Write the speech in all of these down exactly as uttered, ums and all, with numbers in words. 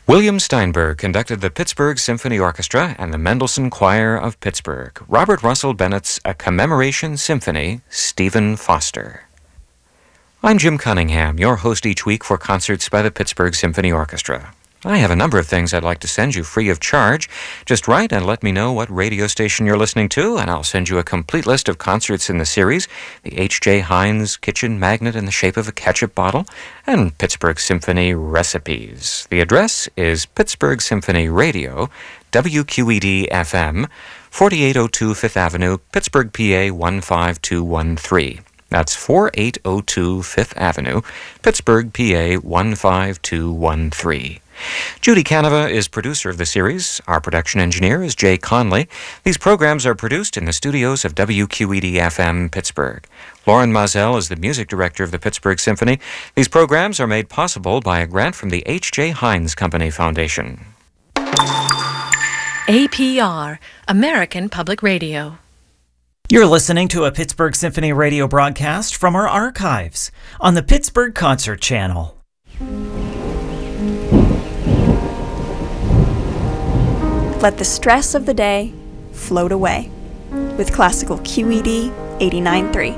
William Steinberg conducted the Pittsburgh Symphony Orchestra and the Mendelssohn Choir of Pittsburgh. Robert Russell Bennett's A Commemoration Symphony, Stephen Foster. I'm Jim Cunningham, your host each week for concerts by the Pittsburgh Symphony Orchestra. I have a number of things I'd like to send you free of charge. Just write and let me know what radio station you're listening to, and I'll send you a complete list of concerts in the series, the H J Heinz Kitchen Magnet in the Shape of a Ketchup Bottle, and Pittsburgh Symphony Recipes. The address is Pittsburgh Symphony Radio, W Q E D F M, forty-eight oh two Fifth Avenue, Pittsburgh, P A one five two one three. That's forty-eight oh two Fifth Avenue, Pittsburgh, P A one five two one three. Judy Canova is producer of the series. Our production engineer is Jay Conley. These programs are produced in the studios of W Q E D F M Pittsburgh. Lauren Mazel is the music director of the Pittsburgh Symphony. These programs are made possible by a grant from the H J Heinz Company Foundation. A P R, American Public Radio. You're listening to a Pittsburgh Symphony radio broadcast from our archives on the Pittsburgh Concert Channel. Let the stress of the day float away with classical Q E D eighty-nine point three.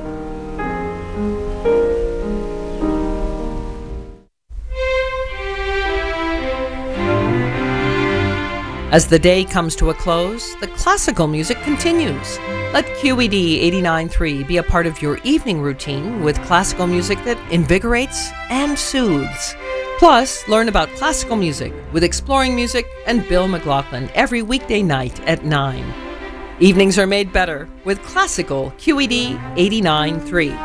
As the day comes to a close, the classical music continues. Let Q E D eighty-nine point three be a part of your evening routine with classical music that invigorates and soothes. Plus, learn about classical music with Exploring Music and Bill McLaughlin every weekday night at nine. Evenings are made better with classical Q E D eighty-nine point three.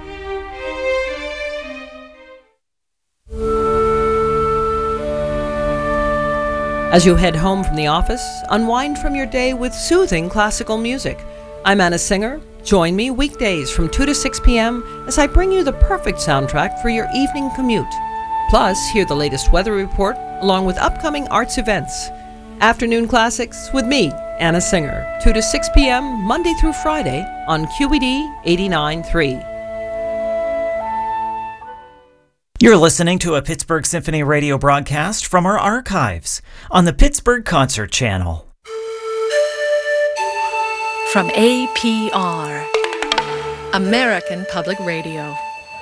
As you head home from the office, unwind from your day with soothing classical music. I'm Anna Singer. Join me weekdays from two to six p.m. as I bring you the perfect soundtrack for your evening commute. Plus, hear the latest weather report along with upcoming arts events. Afternoon Classics with me, Anna Singer, two to six p.m. Monday through Friday on Q E D eighty-nine point three. You're listening to a Pittsburgh Symphony radio broadcast from our archives on the Pittsburgh Concert Channel. From A P R, American Public Radio.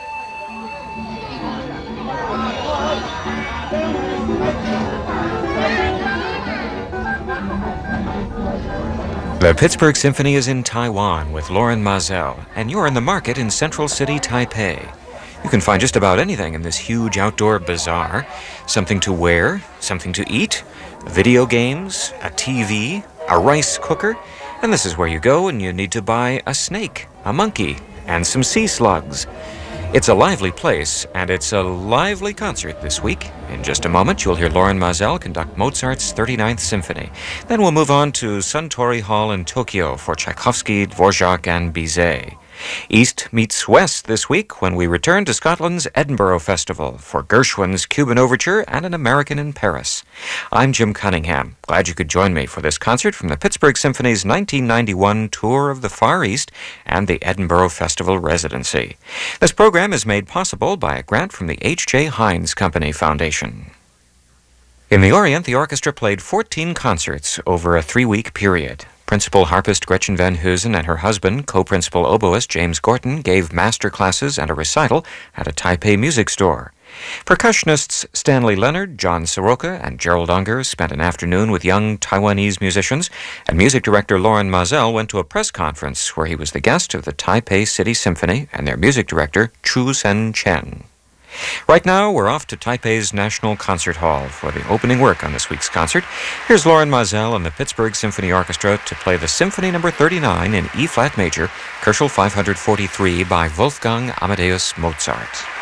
The Pittsburgh Symphony is in Taiwan with Lauren Mazel, and you're in the market in Central City, Taipei. You can find just about anything in this huge outdoor bazaar. Something to wear, something to eat, video games, a T V, a rice cooker, and this is where you go and you need to buy a snake, a monkey, and some sea slugs. It's a lively place, and it's a lively concert this week. In just a moment, you'll hear Lauren Mazel conduct Mozart's thirty-ninth Symphony. Then we'll move on to Suntory Hall in Tokyo for Tchaikovsky, Dvorak, and Bizet. East meets West this week when we return to Scotland's Edinburgh Festival for Gershwin's Cuban Overture and An American in Paris. I'm Jim Cunningham. Glad you could join me for this concert from the Pittsburgh Symphony's nineteen ninety-one Tour of the Far East and the Edinburgh Festival Residency. This program is made possible by a grant from the H J Heinz Company Foundation. In the Orient, the orchestra played fourteen concerts over a three-week period. Principal harpist Gretchen Van Heusen and her husband, co-principal oboist James Gorton, gave master classes and a recital at a Taipei music store. Percussionists Stanley Leonard, John Soroka, and Gerald Unger spent an afternoon with young Taiwanese musicians, and music director Lauren Mazel went to a press conference where he was the guest of the Taipei City Symphony and their music director, Chu Sen Chen. Right now, we're off to Taipei's National Concert Hall for the opening work on this week's concert. Here's Lauren Mazel and the Pittsburgh Symphony Orchestra to play the Symphony Number thirty-nine in E-flat major, Köchel five forty-three by Wolfgang Amadeus Mozart.